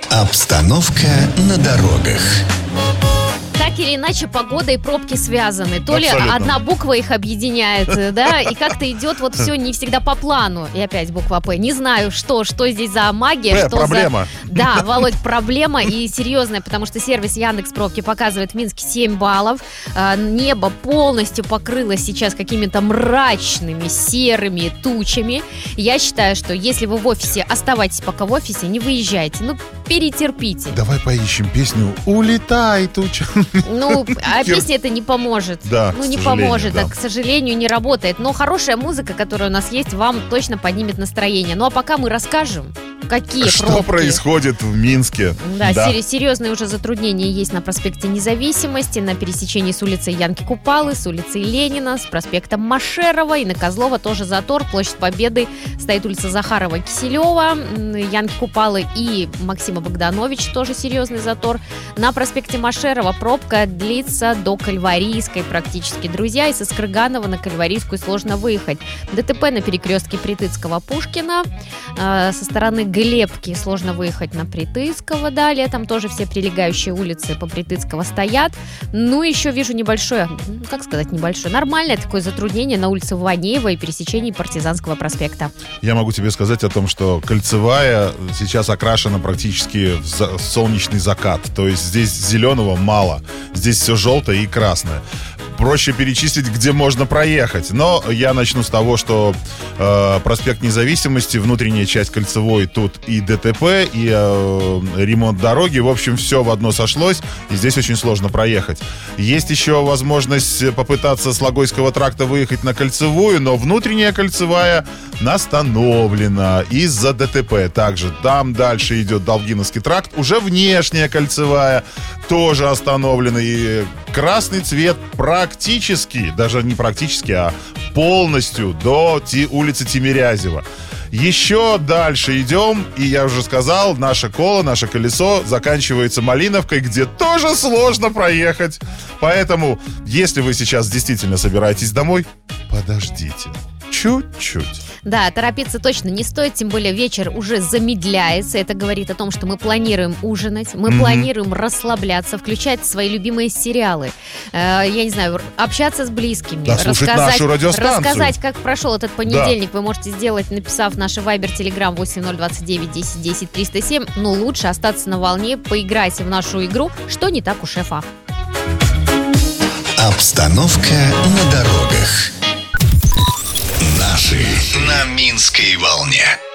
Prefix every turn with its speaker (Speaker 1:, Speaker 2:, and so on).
Speaker 1: Обстановка на дорогах.
Speaker 2: Так или иначе, погода и пробки связаны. То ли
Speaker 3: Абсолютно.
Speaker 2: одна буква их объединяет, да, и как-то идет вот все не всегда по плану. И опять буква П. Не знаю, что здесь за магия.
Speaker 3: П,
Speaker 2: что
Speaker 3: проблема.
Speaker 2: Да, Володь, проблема и серьезная, потому что сервис Яндекс.Пробки показывает в Минске 7 баллов. Небо полностью покрылось сейчас какими-то мрачными серыми тучами. Я считаю, что если вы в офисе, оставайтесь пока в офисе, не выезжайте. Перетерпите.
Speaker 3: Давай поищем песню «Улетай, туча».
Speaker 2: А песня это не поможет.
Speaker 3: Да,
Speaker 2: не
Speaker 3: к
Speaker 2: поможет,
Speaker 3: сожалению, да.
Speaker 2: к сожалению, не работает. Но хорошая музыка, которая у нас есть, вам точно поднимет настроение. Ну а пока мы расскажем, какие
Speaker 3: Что
Speaker 2: пробки.
Speaker 3: происходит в Минске?
Speaker 2: Да. Серьезные уже затруднения есть на проспекте Независимости, на пересечении с улицей Янки Купалы, с улицей Ленина, с проспектом Машерова и на Козлова тоже затор. Площадь Победы, стоит улица Захарова-Киселева, Янки Купалы и Максима Богдановича тоже серьезный затор. На проспекте Машерова пробка длится до Кальварийской практически, друзья, и со Скрыганова на Кальварийскую сложно выехать. ДТП на перекрестке Притыцкого-Пушкина, со стороны Глебки сложно выехать на Притыцкого, далее там тоже все прилегающие улицы по Притыцкого стоят. Еще вижу небольшое, нормальное такое затруднение на улице Ванеева и пересечении Партизанского проспекта.
Speaker 3: Я могу тебе сказать о том, что Кольцевая сейчас окрашена практически в солнечный закат. То есть здесь зеленого мало. Здесь все желтое и красное. Проще перечислить, где можно проехать. Но я начну с того, что проспект Независимости, внутренняя часть Кольцевой, тут и ДТП, и ремонт дороги. В общем, все в одно сошлось, и здесь очень сложно проехать. Есть еще возможность попытаться с Логойского тракта выехать на Кольцевую, но внутренняя Кольцевая настановлена из-за ДТП. Также там дальше идет Долгиновский тракт, уже внешняя Кольцевая тоже остановлена, и красный цвет практически, даже не практически, а полностью до улицы Тимирязева. Еще дальше идем, и я уже сказал, наше колесо заканчивается Малиновкой, где тоже сложно проехать. Поэтому, если вы сейчас действительно собираетесь домой, подождите чуть-чуть.
Speaker 2: Да, торопиться точно не стоит, тем более вечер уже замедляется. Это говорит о том, что мы планируем ужинать, мы планируем расслабляться, включать свои любимые сериалы, я не знаю, общаться с близкими,
Speaker 3: Да, слушать нашу радиостанцию.
Speaker 2: Рассказать, как прошел этот понедельник, вы можете сделать, написав в наш Viber, Telegram 8029 10 10 307. Но лучше остаться на волне, поиграйте в нашу игру «Что не так у шефа».
Speaker 1: Обстановка на дорогах. Наши на Минской волне.